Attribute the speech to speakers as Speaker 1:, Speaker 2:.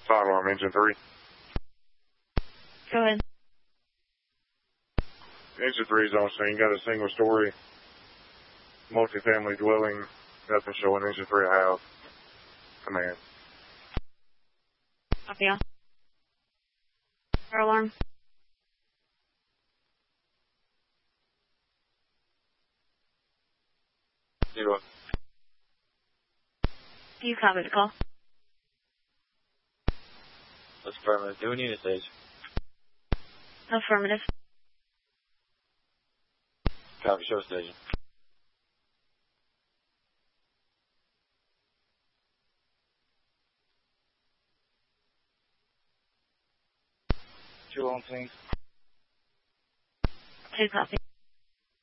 Speaker 1: Fire alarm, engine 3.
Speaker 2: Go ahead.
Speaker 1: Engine 3 is on scene. Got a single story multifamily dwelling. Nothing showing engine 3 house. Command.
Speaker 2: Copy all. Fire alarm.
Speaker 1: Zero.
Speaker 2: You copy the call.
Speaker 3: That's affirmative. Do we need a stage?
Speaker 2: Affirmative.
Speaker 3: Copy. Show station. Two on scene.
Speaker 2: 2 copy.